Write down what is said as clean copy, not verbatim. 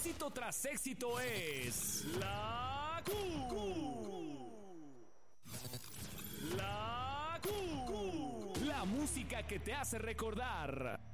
Éxito tras éxito es la La música que te hace recordar.